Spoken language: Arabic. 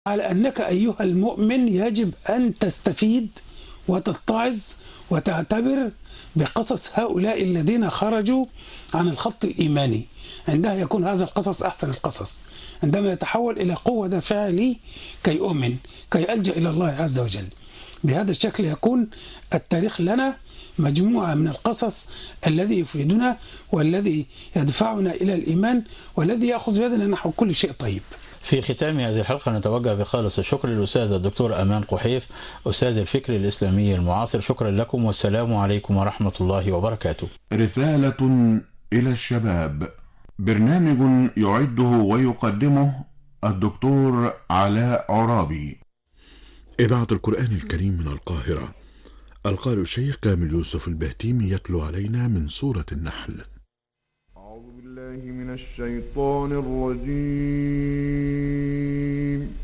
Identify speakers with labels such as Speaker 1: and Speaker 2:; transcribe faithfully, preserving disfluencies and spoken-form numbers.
Speaker 1: على أنك أيها المؤمن يجب أن تستفيد وتتعظ وتعتبر بقصص هؤلاء الذين خرجوا عن الخط الإيماني. عندها يكون هذا القصص أحسن القصص، عندما يتحول إلى قوة دافعة لي كي أؤمن، كي ألجأ إلى الله عز وجل. بهذا الشكل يكون التاريخ لنا مجموعة من القصص الذي يفيدنا والذي يدفعنا إلى الإيمان والذي يأخذ بيدنا نحو كل شيء طيب.
Speaker 2: في ختام هذه الحلقة نتوجه بخالص الشكر للأستاذ الدكتور أمان قحيف أستاذ الفكر الإسلامي المعاصر. شكرا لكم والسلام عليكم ورحمة الله وبركاته.
Speaker 3: رسالة إلى الشباب، برنامج يعده ويقدمه الدكتور علاء عرابي.
Speaker 4: إذاعة القرآن الكريم من القاهرة. القارئ الشيخ كامل يوسف البهتيمي يتلو علينا من سورة النحل.
Speaker 5: أعوذ بالله من الشيطان الرجيم.